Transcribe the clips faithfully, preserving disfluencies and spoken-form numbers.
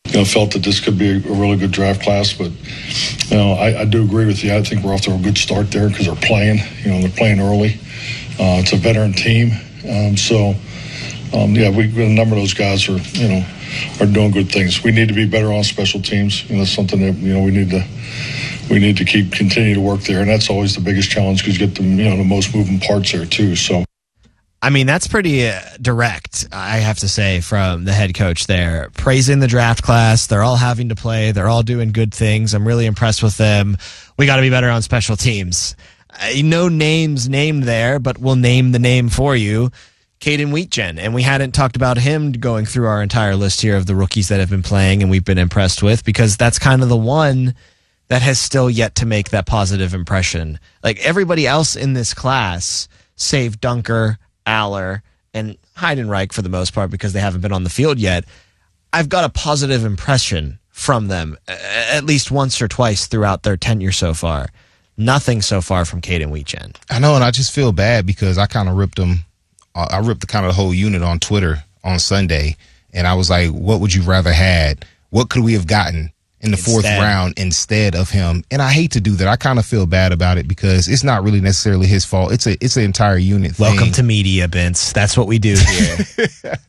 you know, felt that this could be a, a really good draft class. But, you know, I, I do agree with you. I think we're off to a good start there because they're playing. You know, they're playing early. Uh, it's a veteran team. Um, so, um, yeah, we, a number of those guys are, you know, are doing good things. We need to be better on special teams. You know, that's something that, you know, we need to we need to keep continue to work there. And that's always the biggest challenge because you get the, you know, the most moving parts there too. So. I mean, that's pretty uh, direct, I have to say, from the head coach there. Praising the draft class. They're all having to play. They're all doing good things. I'm really impressed with them. We got to be better on special teams. Uh, no names named there, but we'll name the name for you. Caden Wheatgen. And we hadn't talked about him going through our entire list here of the rookies that have been playing and we've been impressed with because that's kind of the one that has still yet to make that positive impression. Like everybody else in this class, save Dunker, Aller, and Heidenreich for the most part because they haven't been on the field yet, I've got a positive impression from them at least once or twice throughout their tenure so far. Nothing so far from Caden Wheatgen. I know, and I just feel bad because I kind of ripped them. I ripped the kind of the whole unit on Twitter on Sunday, and I was like, what would you rather had? What could we have gotten in the instead. fourth round instead of him? And I hate to do that. I kind of feel bad about it because it's not really necessarily his fault. It's a it's an entire unit thing. Welcome to media, Vince. That's what we do here.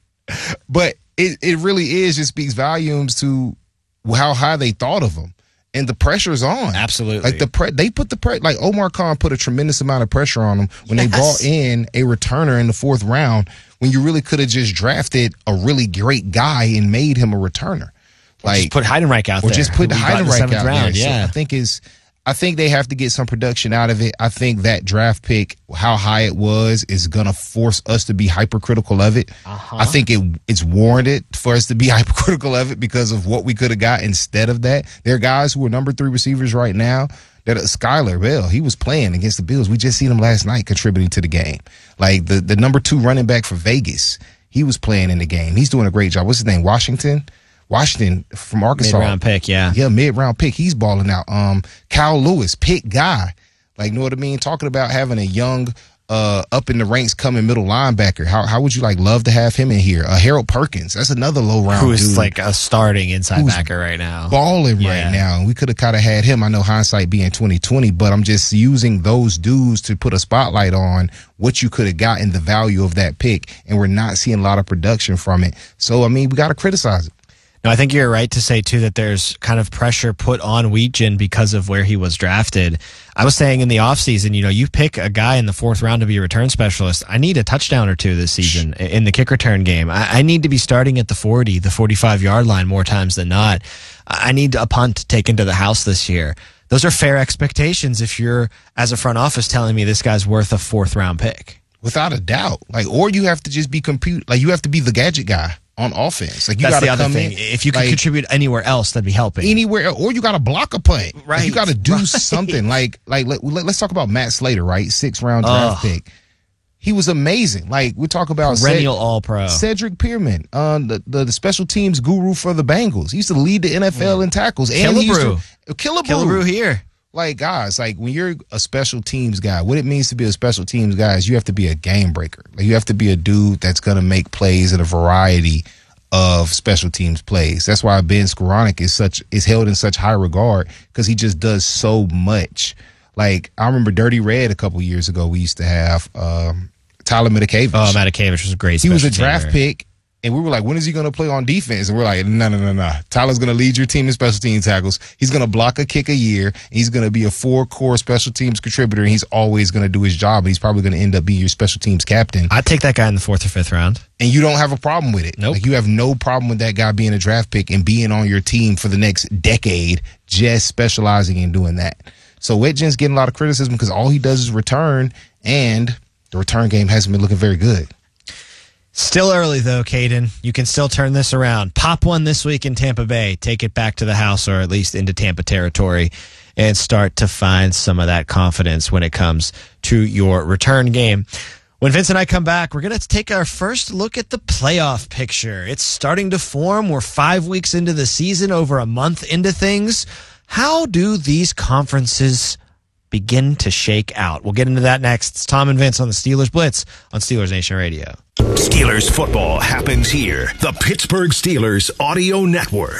But it, it really is just speaks volumes to how high they thought of him. And the pressure's on. Absolutely. Like the pre- they put the pre- like Omar Khan put a tremendous amount of pressure on him when yes. they brought in a returner in the fourth round when you really could have just drafted a really great guy and made him a returner. Like, or just put Heidenreich out or there. Or just put Heidenreich out round, there. Yeah. So I think is I think they have to get some production out of it. I think that draft pick, how high it was, is gonna force us to be hypercritical of it. Uh-huh. I think it it's warranted for us to be hypercritical of it because of what we could have got instead of that. There are guys who are number three receivers right now. That uh, Skylar Bell, he was playing against the Bills. We just seen him last night contributing to the game. Like the the number two running back for Vegas, he was playing in the game. He's doing a great job. What's his name? Washington. Washington from Arkansas. Mid-round pick, yeah. Yeah, mid-round pick. He's balling out. Um, Kyle Lewis, pick guy. Like, know what I mean? Talking about having a young, uh, up in the ranks coming middle linebacker. How how would you, like, love to have him in here? Uh, Harold Perkins. That's another low-round Who's dude. like a starting inside backer right now. Balling yeah. right now. And we could have kind of had him. I know hindsight being twenty twenty, but I'm just using those dudes to put a spotlight on what you could have gotten, the value of that pick, and we're not seeing a lot of production from it. So, I mean, we got to criticize it. No, I think you're right to say, too, that there's kind of pressure put on Wheatgen because of where he was drafted. I was saying in the offseason, you know, you pick a guy in the fourth round to be a return specialist. I need a touchdown or two this season in the kick return game. I, I need to be starting at the forty, the forty-five-yard line more times than not. I need a punt taken to the house this year. Those are fair expectations if you're, as a front office, telling me this guy's worth a fourth-round pick. Without a doubt. Like, or you have to just be compute. Like, you have to be the gadget guy on offense. Like, you That's gotta the other come thing. in, if you can like, contribute anywhere else, that'd be helping. Anywhere, or you got to block a punt. Right. Like, you got to do right. something. Like, like let, let's talk about Matt Slater, right? Sixth round draft Ugh. pick. He was amazing. Like, we talk about perennial Ced- All-Pro Cedric Pearman, uh, the, the the special teams guru for the Bengals. He used to lead the N F L yeah. in tackles. And Killebrew. Killebrew. Killebrew here. Like, guys, like when you're a special teams guy, what it means to be a special teams guy is you have to be a game breaker. Like, you have to be a dude that's going to make plays in a variety of special teams plays. That's why Ben Skoranek is such is held in such high regard because he just does so much. Like, I remember Dirty Red a couple years ago. We used to have um, Tyler Matakevich. Oh, Matakevich was a great. He was a draft teamer. pick. And we were like, when is he going to play on defense? And we're like, no, no, no, no. Tyler's going to lead your team in special teams tackles. He's going to block a kick a year. And he's going to be a four-core special teams contributor. And he's always going to do his job. And he's probably going to end up being your special teams captain. I'd take that guy in the fourth or fifth round. And you don't have a problem with it. Nope. Like, you have no problem with that guy being a draft pick and being on your team for the next decade, just specializing in doing that. So Wheatgen's getting a lot of criticism because all he does is return, and the return game hasn't been looking very good. Still early, though, Caden. You can still turn this around. Pop one this week in Tampa Bay. Take it back to the house or at least into Tampa territory and start to find some of that confidence when it comes to your return game. When Vince and I come back, we're going to take our first look at the playoff picture. It's starting to form. We're five weeks into the season, over a month into things. How do these conferences begin to shake out? We'll get into that next. It's Tom and Vince on the Steelers Blitz on Steelers Nation Radio. Steelers football happens here. The Pittsburgh Steelers Audio Network.